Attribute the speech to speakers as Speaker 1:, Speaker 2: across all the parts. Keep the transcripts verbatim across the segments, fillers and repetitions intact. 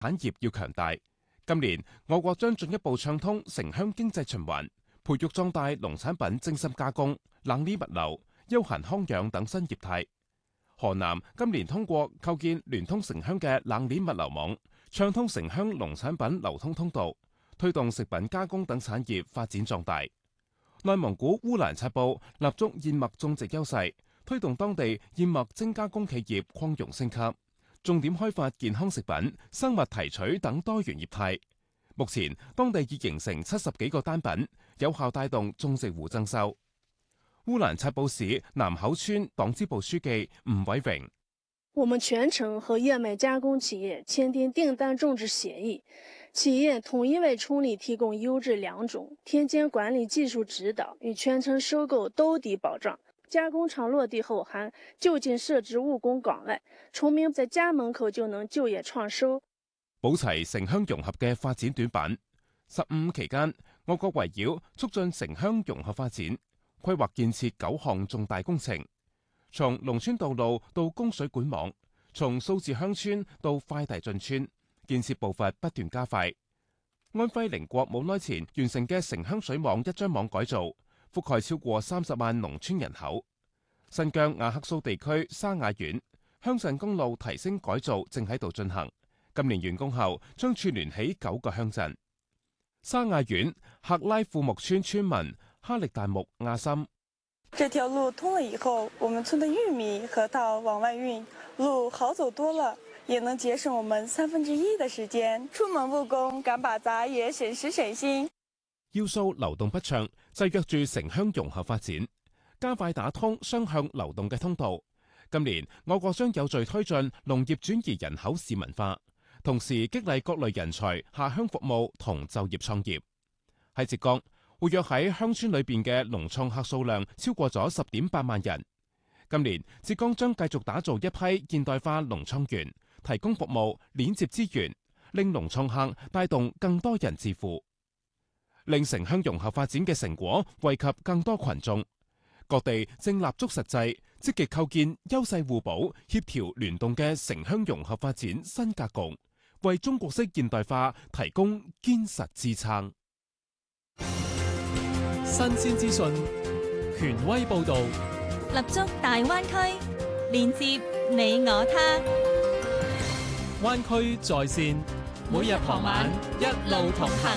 Speaker 1: 產業要強大。今年我國將進一步暢通城鄉經濟循環，培育壯大農產品精深加工、冷鏈物流、休閒康養等新業態。河南今年通過構建聯通城鄉嘅冷鏈物流網，暢通城鄉農產品流通通道，推動食品加工等產業發展壯大。內蒙古烏蘭察布立足燕麥種植優勢，推動當地燕麥精加工企業擴容升級，重點開發健康食品、生物提取等多元業態。目前當地已形成七十幾個單品，有效帶動種植戶增收。烏蘭察布市南口村黨支部書記吳偉榮：
Speaker 2: 我們全程和燕麥加工企業簽訂訂單種植協議，企業統一為村里提供優質良種、田間管理技術指導與全程收購兜底保障。加工廠落地後，還就近設置務工崗位，村民在家門口就能就業創收。
Speaker 1: 補齊城鄉融合嘅發展短板。十五期間，我國圍繞促進城鄉融合發展，規劃建設九項重大工程，從農村道路到供水管網，從數字鄉村到快遞進村，建設步伐不斷加快。安徽寧國冇耐前完成嘅城鄉水網一張網改造，覆蓋超過三十萬農村人口。新疆雅克蘇地區沙雅縣鄉鎮公路提升改造正喺度進行，今年完工後將串聯起九個鄉鎮。沙雅縣赫拉庫木村村民哈力達木亞森：
Speaker 3: 這條路通了以後，我們村的玉米、核桃往外運，路好走多了，也能節省我們三分之一的時間。出門務工趕把雜也省時省心。
Speaker 1: 要素流動不暢，制約住城鄉融合發展，加快打通雙向流動嘅通道。今年我國將有序推進農業轉移人口市民化，同時激勵各類人才下鄉服務同就業創業。喺浙江，活躍喺鄉村裏邊嘅農創客數量超過咗十點八萬人。今年浙江將繼續打造一批現代化農創園，提供服務，鏈接資源，令農創客帶動更多人致富，令城鄉融合發展嘅成果惠及更多群眾。各地正立足實際，積極構建優勢互補、協調聯動嘅城鄉融合發展新格局，為中國式現代化提供堅實支撐。
Speaker 4: 新鮮資訊，權威報導，
Speaker 5: 立足大灣區，連接你我他。
Speaker 4: 灣區在線，每日傍晚一路同行。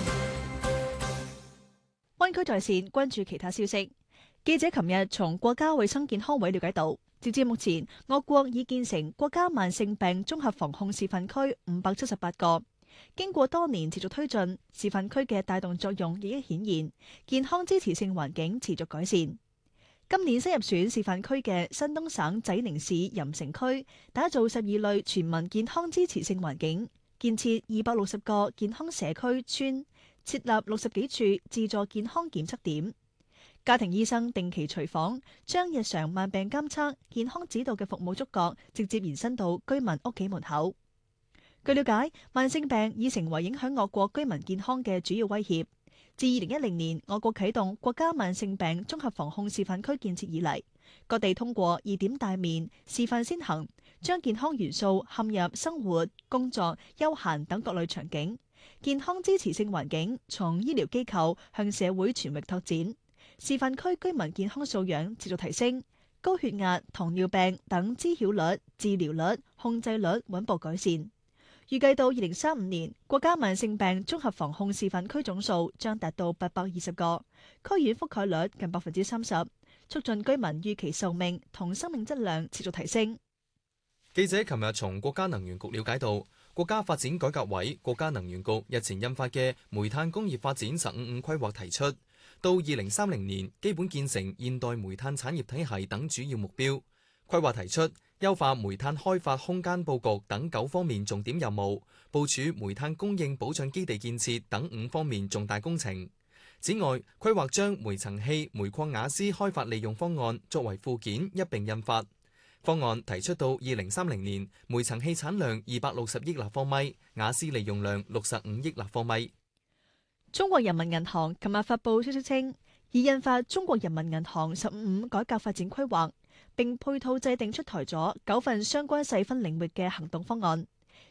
Speaker 6: 灣區在線，關注其他消息。記者琴日從國家衛生健康委了解到，截至目前，我國已建成國家慢性病綜合防控示範區五百七十八個。經過多年持續推進，示範區嘅帶動作用日益顯現，健康支持性環境持續改善。今年新入選示範區嘅山東省濟寧市鹽城區，打造十二類全民健康支持性環境，建設二百六十個健康社區村，設立六十幾處自助健康檢測點。家庭醫生定期隨訪，將日常慢病監測、健康指導嘅服務觸覺直接延伸到居民屋企門口。據了解，慢性病已成為影響我國居民健康嘅主要威脅。自二零一零年我國啟動國家慢性病綜合防控示範區建設以嚟，各地通過二點大面、示範先行，將健康元素嵌入生活、工作、休閒等各類場景，健康支持性環境從醫療機構向社會全域拓展。示範區居民健康素養持續提升，高血壓、糖尿病等知曉率、治療率、控制率穩步改善。預計到二零三五年，國家慢性病綜合防控示範區總數將達到八百二十個，區縣覆蓋率近百分之三十，促進居民預期壽命同生命質量持續提升。
Speaker 7: 記者琴日從國家能源局了解到，國家發展改革委、國家能源局日前印發嘅煤炭工業發展「十五五」規劃提出，到二零三零年基本建成現代煤炭產業體系等主要目標。規劃提出優化煤炭開發空間佈局等九方面重點任務，部署煤炭供應保障基地建設等五方面重大工程。此外，規劃將煤層氣、煤礦瓦斯開發利用方案作為附件一併印發。方案提出到二零三零年，煤層氣產量二百六十億立方米，瓦斯利用量六十五億立方米。
Speaker 6: 中國人民銀行琴日發布消息稱，已印發中國人民銀行十五五改革發展規劃，並配套制定出台咗九份相關細分領域嘅行動方案。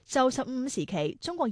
Speaker 6: 就十五時期中國